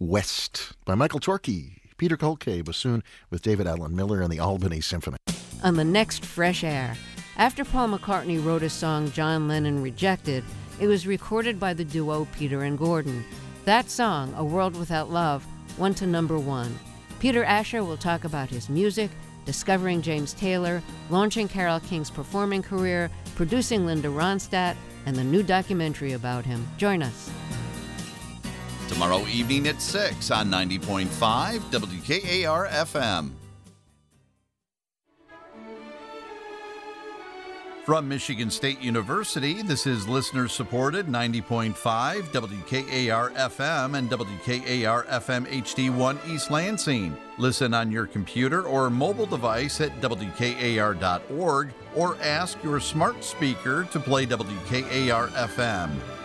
West by Michael Torke, Peter Kolke, bassoon with David Allen Miller and the Albany Symphony. On the next Fresh Air, after Paul McCartney wrote a song John Lennon rejected, it was recorded by the duo Peter and Gordon. That song, A World Without Love, went to number 1. Peter Asher will talk about his music, discovering James Taylor, launching Carole King's performing career, producing Linda Ronstadt, and the new documentary about him. Join us. Tomorrow evening at 6 on 90.5 WKAR-FM. From Michigan State University, this is listener-supported 90.5 WKAR-FM and WKAR-FM HD1 East Lansing. Listen on your computer or mobile device at WKAR.org or ask your smart speaker to play WKAR-FM.